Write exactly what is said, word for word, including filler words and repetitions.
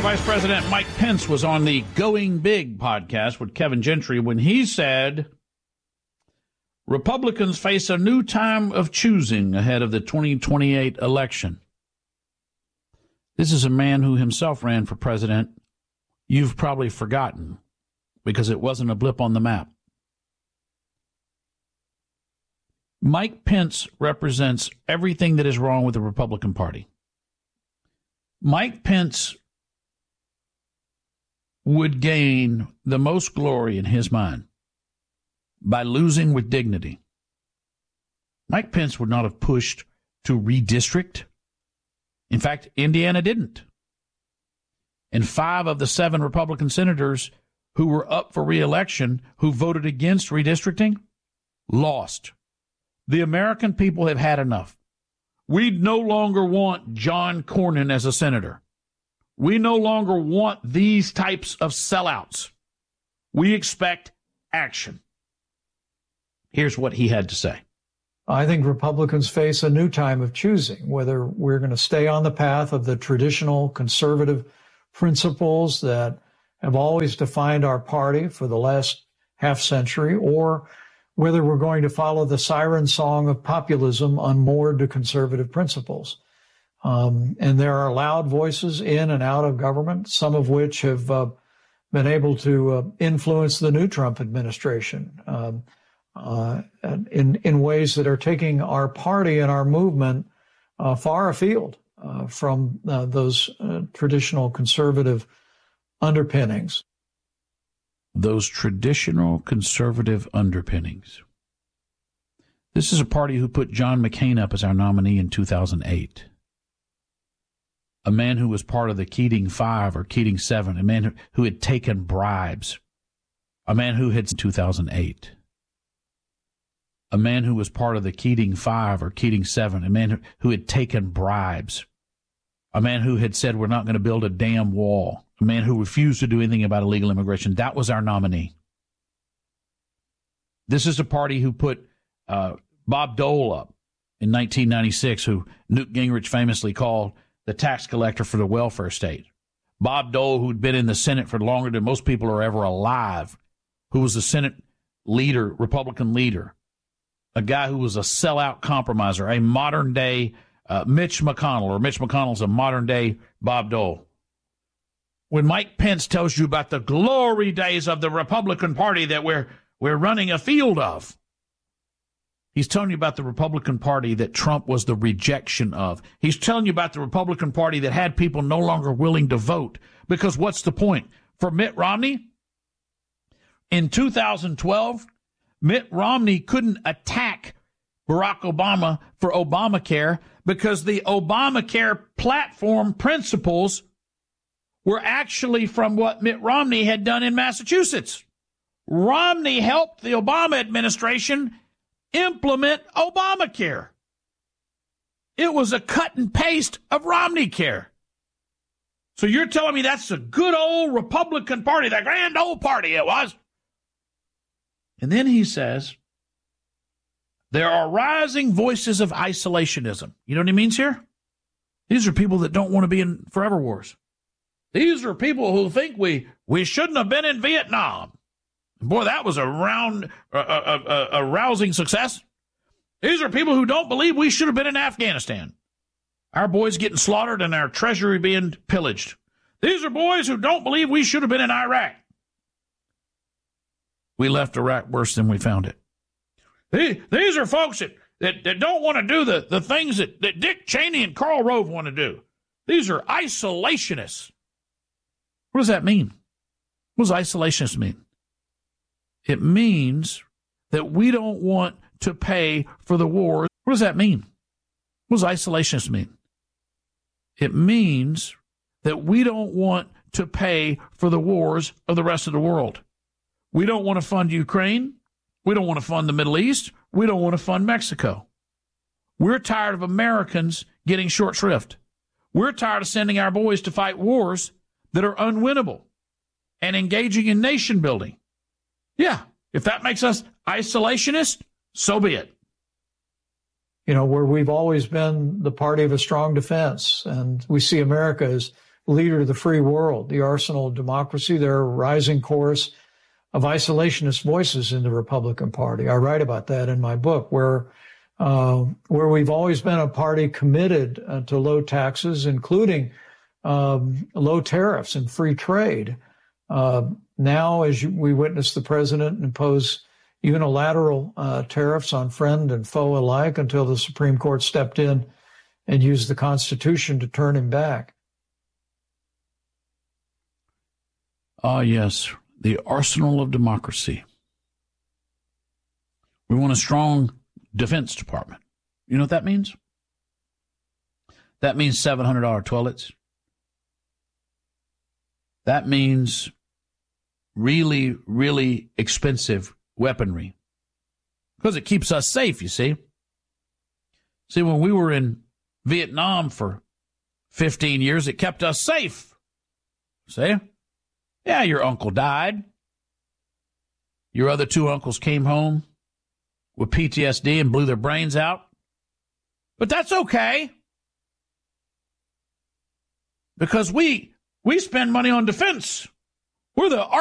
Vice President Mike Pence was on the Going Big podcast with Kevin Gentry when he said Republicans face a new time of choosing ahead of the twenty twenty-eight election. This is a man who himself ran for president. You've probably forgotten because it wasn't a blip on the map. Mike Pence represents everything that is wrong with the Republican Party. Mike Pence would gain the most glory in his mind by losing with dignity. Mike Pence would not have pushed to redistrict. In fact, Indiana didn't. And five of the seven Republican senators who were up for re-election who voted against redistricting lost. The American people have had enough. We no longer want John Cornyn as a senator. We no longer want these types of sellouts. We expect action. Here's what he had to say. I think Republicans face a new time of choosing, whether we're going to stay on the path of the traditional conservative principles that have always defined our party for the last half century, or whether we're going to follow the siren song of populism unmoored to conservative principles. Um, and there are loud voices in and out of government, some of which have uh, been able to uh, influence the new Trump administration um, uh, in, in ways that are taking our party and our movement uh, far afield uh, from uh, those uh, traditional conservative underpinnings. Those traditional conservative underpinnings. This is a party who put John McCain up as our nominee in two thousand eight. A man who was part of the Keating Five or Keating Seven, a man who, who had taken bribes, a man who had two thousand eight. A man who was part of the Keating Five or Keating Seven, a man who, who had taken bribes, a man who had said we're not going to build a damn wall, a man who refused to do anything about illegal immigration. That was our nominee. This is a party who put uh, Bob Dole up in nineteen ninety-six, who Newt Gingrich famously called the tax collector for the welfare state. Bob Dole, who'd been in the Senate for longer than most people are ever alive, who was the Senate leader, Republican leader, a guy who was a sellout compromiser, a modern-day uh, Mitch McConnell, or Mitch McConnell's a modern-day Bob Dole. When Mike Pence tells you about the glory days of the Republican Party that we're we're running afield of, he's telling you about the Republican Party that Trump was the rejection of. He's telling you about the Republican Party that had people no longer willing to vote. Because what's the point? For Mitt Romney, in two thousand twelve, Mitt Romney couldn't attack Barack Obama for Obamacare because the Obamacare platform principles were actually from what Mitt Romney had done in Massachusetts. Romney helped the Obama administration implement Obamacare. It was a cut and paste of Romneycare. So you're telling me that's a good old Republican Party, the grand old party it was. And then he says, there are rising voices of isolationism. You know what he means here? These are people that don't want to be in forever wars. These are people who think we, we shouldn't have been in Vietnam. Boy, that was a round, a, a, a, a rousing success. These are people who don't believe we should have been in Afghanistan. Our boys getting slaughtered and our treasury being pillaged. These are boys who don't believe we should have been in Iraq. We left Iraq worse than we found it. These, these are folks that, that, that don't want to do the, the things that, that Dick Cheney and Karl Rove want to do. These are isolationists. What does that mean? What does isolationist mean? It means that we don't want to pay for the wars. What does that mean? What does isolationist mean? It means that we don't want to pay for the wars of the rest of the world. We don't want to fund Ukraine. We don't want to fund the Middle East. We don't want to fund Mexico. We're tired of Americans getting short shrift. We're tired of sending our boys to fight wars that are unwinnable and engaging in nation building. Yeah, if that makes us isolationist, so be it. You know, where we've always been the party of a strong defense, and we see America as leader of the free world, the arsenal of democracy. There are a rising chorus of isolationist voices in the Republican Party. I write about that in my book, where uh, where we've always been a party committed uh, to low taxes, including um, low tariffs and free trade. Uh, now, as you, we witness the president impose unilateral uh, tariffs on friend and foe alike until the Supreme Court stepped in and used the Constitution to turn him back. Ah, yes, the arsenal of democracy. We want a strong Defense Department. You know what that means? That means seven hundred dollars toilets. That means really, really expensive weaponry. Because it keeps us safe, you see. See, when we were in Vietnam for fifteen years, it kept us safe. See? Yeah, your uncle died. Your other two uncles came home with P T S D and blew their brains out. But that's okay. Because we we spend money on defense. We're the